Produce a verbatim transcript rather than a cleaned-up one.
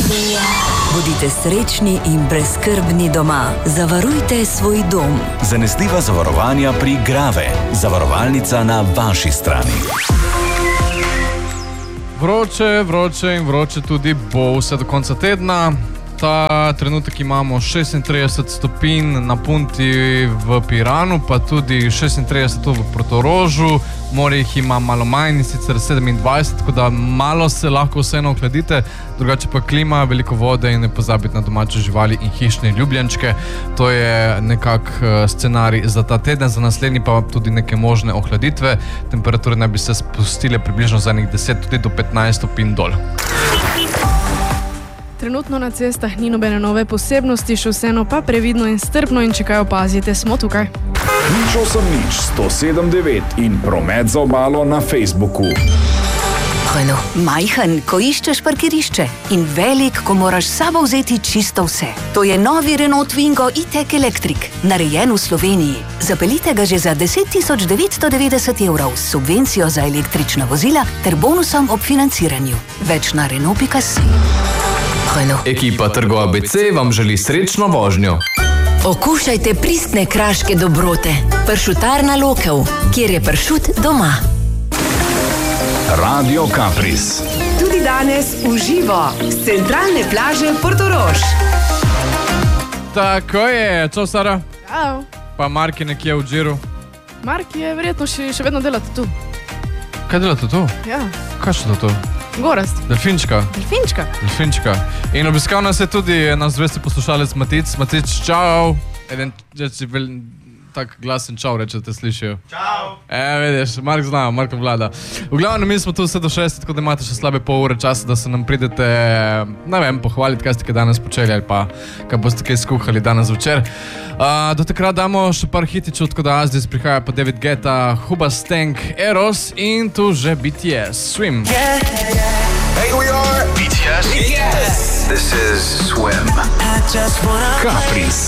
Bodite srečni in brezskrbni doma. Zavarujte svoj dom. Zanesljiva zavarovanja pri Grave. Zavarovalnica na vaši strani. Vroče, vroče in vroče tudi bo vse do konca tedna. Ta trenutek imamo šestintrideset stopinj na Punti v Piranu, pa tudi šestintrideset v Portorožu. Morje jih ima malo manj, sicer sedemindvajset, tako da malo se lahko vseeno ohladite, drugače pa klima, veliko vode in ne pozabiti na domače živali in hišne ljubljenčke. To je nekak scenarij za ta teden, za naslednji pa tudi neke možne ohladitve. Temperature naj bi se spustile približno za enih deset tudi do petnajst stopinj dol. Trenutno na cestah ni nobene nove posebnosti, še vseeno pa previdno in strpno in če kaj opazite, smo tukaj. Nič osem nič, sto sedem devet in promet za obalo na Facebooku. Renault, majhen, ko iščeš parkirišče in velik, ko moraš s sabo vzeti čisto vse. To je novi Renault Twingo e-tech Electric, narejen v Sloveniji. Zapeljite ga že za deset tisoč devetsto devetdeset evrov s subvencijo za električna vozila ter bonusom ob financiranju. Več na Renault pika si. Ekipa Trgov A B C vam želi srečno vožnjo. Okušajte pristne kraške dobrote. Pršutarna Lokev, kjer je pršut doma. Radio Kapris. Tudi danes v živo z centralne plaže Portorož. Tako je, čau Sara. Čau. Pa Mark je nekje v džiru. Mark je verjetno še, še vedno delate tu. Kaj delate tu? Ja. Kaj še to tu? Gorast. Delfinčka. Delfinčka. Delfinčka. In obiskal nas je tudi naš zvesti poslušalec Matic. Matic, čau. Eden, če si vel, tak glasen čau, reče, te slišijo. Čau. E, vidiš, Mark zna, Marko vlada. V glavnem, mi smo tu vse do šest, tako da imate še slabe pol ure časa, da se nam pridete, ne vem, pohvaliti, kaj ste kaj danes počeli ali pa kaj boste kaj skuhali danes večer. Uh, do takrat damo še par hitičev, tako da zdaj prihaja pa David Guetta, Hoobastank, Eros in tu že B T S, Swim. Yeah, yeah. Hey, we are B T S. B T S. This is Swim. Kapris.